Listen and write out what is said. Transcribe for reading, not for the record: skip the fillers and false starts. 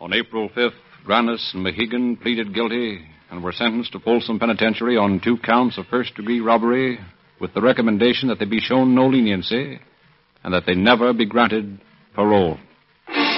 On April 5th, Grannis and Mohegan pleaded guilty and were sentenced to Folsom Penitentiary on 2 counts of first-degree robbery, with the recommendation that they be shown no leniency and that they never be granted parole.